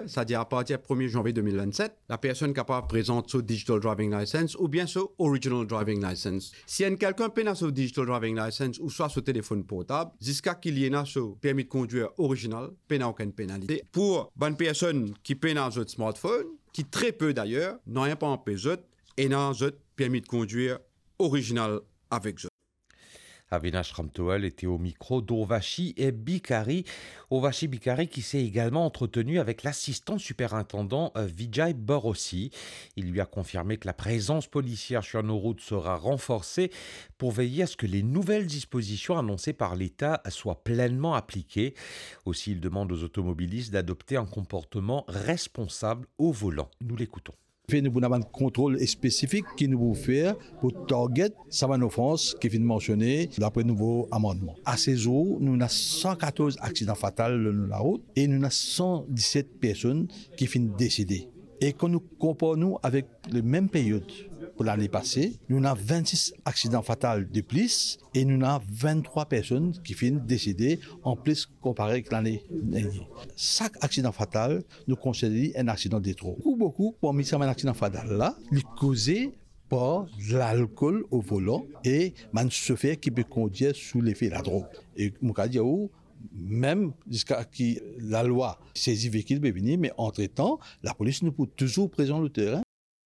c'est-à-dire à partir du 1er janvier 2027, la personne capable présente son Digital Driving License ou bien son Original Driving License. Si quelqu'un peine son Digital Driving License ou soit son téléphone portable, jusqu'à qu'il y ait son permis de conduire original, peine aucune pénalité. Pour bonne personne qui peine un smartphone, qui très peu d'ailleurs, n'ont pas un PZ et n'ont un permis de conduire original avec eux. Avinash Ramtoel était au micro d'Urvashi et Bikari. Urvashi Bikari qui s'est également entretenu avec l'assistant superintendant Vijay Borossi. Il lui a confirmé que la présence policière sur nos routes sera renforcée pour veiller à ce que les nouvelles dispositions annoncées par l'État soient pleinement appliquées. Aussi, il demande aux automobilistes d'adopter un comportement responsable au volant. Nous l'écoutons. Nous avons un contrôle spécifique qui nous vous faire pour target savane offense qui vient de mentionner d'après nouveau amendement. À ces jours, nous avons 114 accidents fatals sur la route et nous avons 117 personnes qui viennent décéder. Et quand nous comparons avec les mêmes périodes pour l'année passée, nous avons 26 accidents fatals de plus et nous avons 23 personnes qui viennent décéder en plus comparé avec l'année dernière. Chaque accident fatal nous considère un accident de trop. Beaucoup, parmi ces accidents fatals là, il est causé par l'alcool au volant et un chauffeur qui peut conduire sous l'effet de la drogue. Et mon cas dire même jusqu'à ce que la loi saisit véhicule peut venir, mais entre-temps, la police nous peut toujours présent le terrain.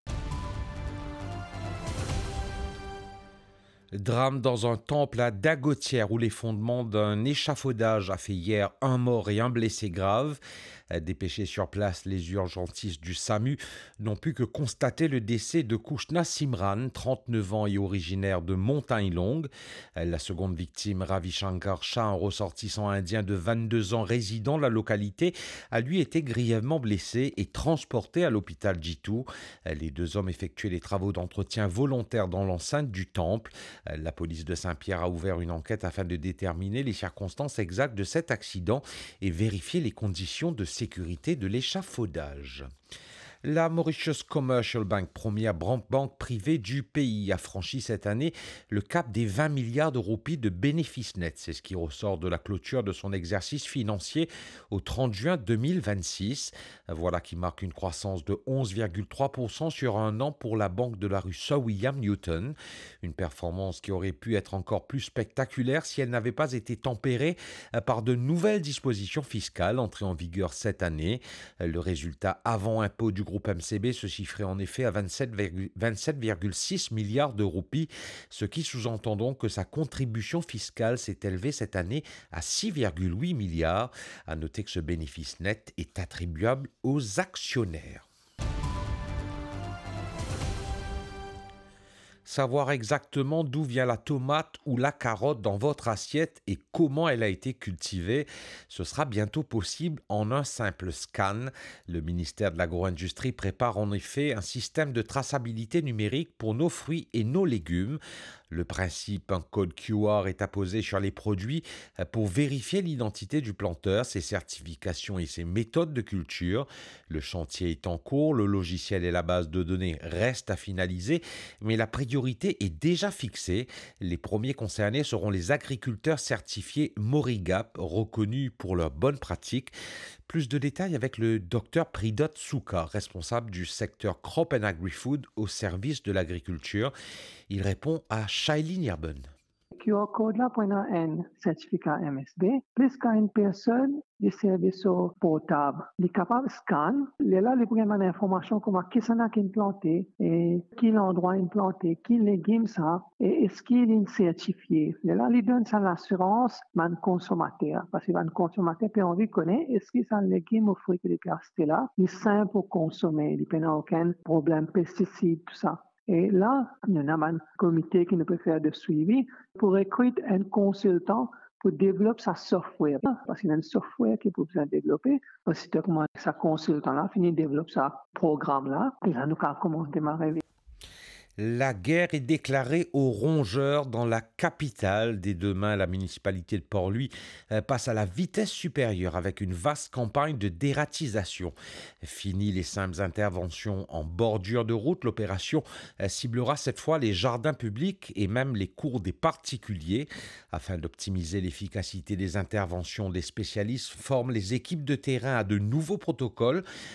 Drame dans un temple à Dagotière où l'effondrement d'un échafaudage a fait hier un mort et un blessé grave. Dépêchés sur place, les urgentistes du SAMU n'ont pu que constater le décès de Kushna Simran, 39 ans et originaire de Montagne Longue. La seconde victime, Ravi Shankar Shah, un ressortissant indien de 22 ans résidant la localité, a lui été grièvement blessé et transporté à l'hôpital Jitu. Les deux hommes effectuaient les travaux d'entretien volontaire dans l'enceinte du temple. La police de Saint-Pierre a ouvert une enquête afin de déterminer les circonstances exactes de cet accident et vérifier les conditions de sécurité de l'échafaudage. La Mauritius Commercial Bank, première banque privée du pays, a franchi cette année le cap des 20 milliards de roupies de bénéfices nets. C'est ce qui ressort de la clôture de son exercice financier au 30 juin 2026. Voilà qui marque une croissance de 11,3% sur un an pour la banque de la rue Sir William Newton. Une performance qui aurait pu être encore plus spectaculaire si elle n'avait pas été tempérée par de nouvelles dispositions fiscales entrées en vigueur cette année. Le résultat avant impôt du groupe MCB se chiffrait en effet à 27,6 milliards de roupies, ce qui sous-entend donc que sa contribution fiscale s'est élevée cette année à 6,8 milliards. À noter que ce bénéfice net est attribuable aux actionnaires. Savoir exactement d'où vient la tomate ou la carotte dans votre assiette et comment elle a été cultivée, ce sera bientôt possible en un simple scan. Le ministère de l'Agro-Industrie prépare en effet un système de traçabilité numérique pour nos fruits et nos légumes. Le principe, un code QR est apposé sur les produits pour vérifier l'identité du planteur, ses certifications et ses méthodes de culture. Le chantier est en cours, le logiciel et la base de données restent à finaliser, mais la priorité est déjà fixée. Les premiers concernés seront les agriculteurs certifiés Morigap, reconnus pour leurs bonnes pratiques. Plus de détails avec le docteur Pridot Souka, responsable du secteur Crop and Agri-Food au service de l'agriculture. Il répond à Shailene Yerben. QR code là pour un certificat MSB, plus qu'une personne de service portable. Il est capable de scanner, là, il prend une information comme qui ça a implanté, et quel endroit implanté, quel légume ça, et est-ce qu'il est certifié. Là, il donne ça l'assurance, man consommateur, parce que man consommateur peut envie de connaître, est-ce que c'est un légume ou fruit qui est resté là, il est simple pour consommer, il n'y a aucun problème pesticides, tout ça. Et là, il y a un comité qui nous peut faire de suivi pour recruter un consultant pour développer sa software. Parce qu'il y a un software qui peut besoin développer. Aussi, comment sa consultant-là finit de développer sa programme-là. Et là, nous avons démarrer. La guerre est déclarée aux rongeurs dans la capitale. Dès demain, la municipalité de Port-Louis passe à la vitesse supérieure avec une vaste campagne de dératisation. Fini les simples interventions en bordure de route. L'opération ciblera cette fois les jardins publics et même les cours des particuliers. Afin d'optimiser l'efficacité des interventions, des spécialistes forment les équipes de terrain à de nouveaux protocoles